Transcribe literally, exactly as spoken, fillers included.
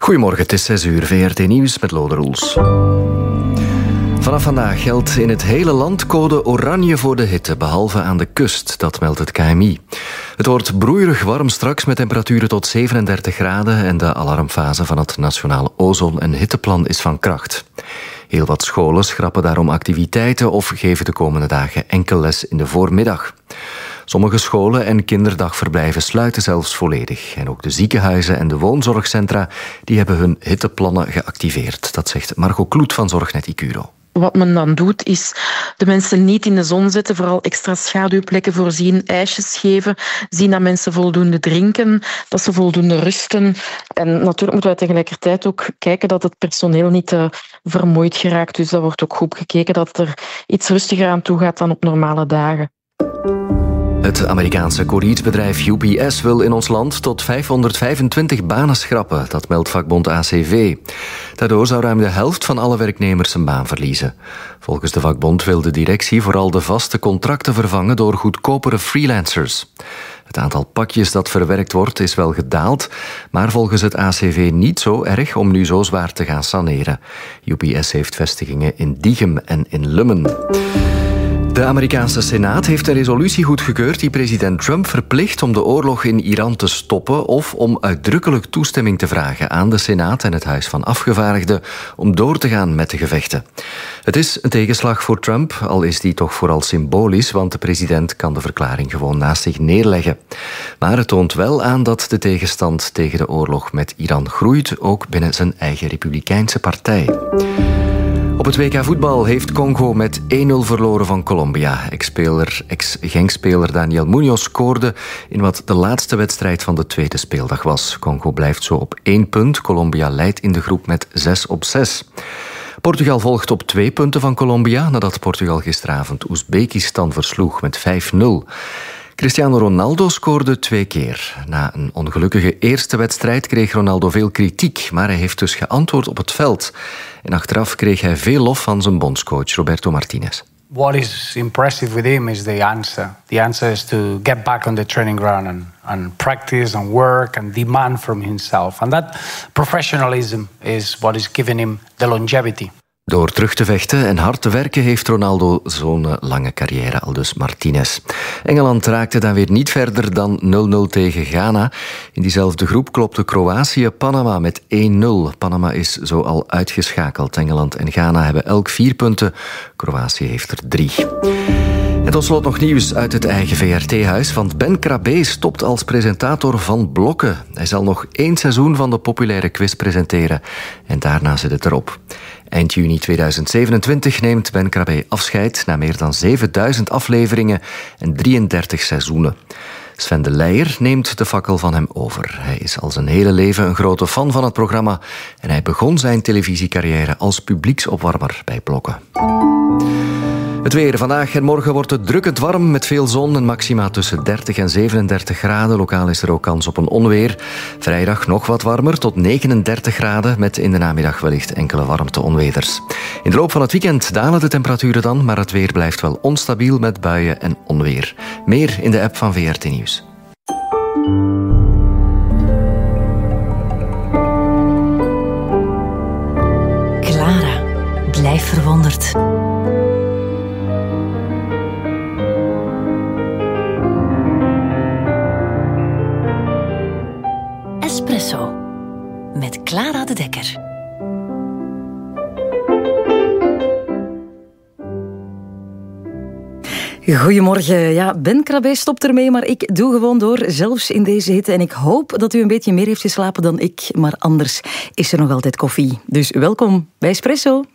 Goedemorgen, het is zes uur, V R T Nieuws met Lode Roels. Vanaf vandaag geldt in het hele land code oranje voor de hitte, behalve aan de kust, dat meldt het K M I. Het wordt broeierig warm straks met temperaturen tot zevenendertig graden en de alarmfase van het Nationale Ozon- en Hitteplan is van kracht. Heel wat scholen schrappen daarom activiteiten of geven de komende dagen enkel les in de voormiddag. Sommige scholen en kinderdagverblijven sluiten zelfs volledig. En ook de ziekenhuizen en de woonzorgcentra die hebben hun hitteplannen geactiveerd. Dat zegt Margot Kloet van Zorgnet Icuro. Wat men dan doet, is de mensen niet in de zon zetten, vooral extra schaduwplekken voorzien, ijsjes geven, zien dat mensen voldoende drinken, dat ze voldoende rusten. En natuurlijk moeten wij tegelijkertijd ook kijken dat het personeel niet uh, vermoeid geraakt. Dus dat wordt ook goed gekeken dat het er iets rustiger aan toe gaat dan op normale dagen. Het Amerikaanse koeriersbedrijf U P S wil in ons land tot vijfhonderdvijfentwintig banen schrappen, dat meldt vakbond A C V. Daardoor zou ruim de helft van alle werknemers zijn baan verliezen. Volgens de vakbond wil de directie vooral de vaste contracten vervangen door goedkopere freelancers. Het aantal pakjes dat verwerkt wordt is wel gedaald, maar volgens het A C V niet zo erg om nu zo zwaar te gaan saneren. U P S heeft vestigingen in Diegem en in Lummen. De Amerikaanse Senaat heeft een resolutie goedgekeurd die president Trump verplicht om de oorlog in Iran te stoppen of om uitdrukkelijk toestemming te vragen aan de Senaat en het Huis van Afgevaardigden om door te gaan met de gevechten. Het is een tegenslag voor Trump, al is die toch vooral symbolisch, want de president kan de verklaring gewoon naast zich neerleggen. Maar het toont wel aan dat de tegenstand tegen de oorlog met Iran groeit, ook binnen zijn eigen Republikeinse partij. Op het W K voetbal heeft Congo met één nul verloren van Colombia. Ex-speler, ex-Genk-speler Daniel Munoz scoorde in wat de laatste wedstrijd van de tweede speeldag was. Congo blijft zo op één punt. Colombia leidt in de groep met zes op zes. Portugal volgt op twee punten van Colombia, nadat Portugal gisteravond Oezbekistan versloeg met vijf nul. Cristiano Ronaldo scoorde twee keer. Na een ongelukkige eerste wedstrijd kreeg Ronaldo veel kritiek, maar hij heeft dus geantwoord op het veld. En achteraf kreeg hij veel lof van zijn bondscoach Roberto Martinez. What is impressive with him is the answer. The answer is to get back on the training ground and, and practice and work and demand from himself. And that professionalism is what is giving him the longevity. Door terug te vechten en hard te werken heeft Ronaldo zo'n lange carrière, aldus Martinez. Engeland raakte dan weer niet verder dan nul nul tegen Ghana. In diezelfde groep klopte Kroatië Panama met één nul. Panama is zo al uitgeschakeld. Engeland en Ghana hebben elk vier punten. Kroatië heeft er drie. En tot slot nog nieuws uit het eigen V R T-huis, want Ben Krabbe stopt als presentator van Blokken. Hij zal nog één seizoen van de populaire quiz presenteren en daarna zit het erop. Eind juni tweeduizend zevenentwintig neemt Ben Krabbe afscheid na meer dan zevenduizend afleveringen en drieëndertig seizoenen. Sven de Leijer neemt de fakkel van hem over. Hij is al zijn hele leven een grote fan van het programma en hij begon zijn televisiecarrière als publieksopwarmer bij Blokken. Het weer. Vandaag en morgen wordt het drukkend warm met veel zon en maxima tussen dertig en zevenendertig graden. Lokaal is er ook kans op een onweer. Vrijdag nog wat warmer tot negenendertig graden met in de namiddag wellicht enkele warmte-onweders. In de loop van het weekend dalen de temperaturen dan, maar het weer blijft wel onstabiel met buien en onweer. Meer in de app van V R T Nieuws. Clara, blijf verwonderd. Espresso met Clara de Dekker. Goedemorgen. Ja, Ben Krabbe stopt ermee, maar ik doe gewoon door, zelfs in deze hitte. En ik hoop dat u een beetje meer heeft geslapen dan ik, maar anders is er nog altijd koffie. Dus welkom bij Espresso.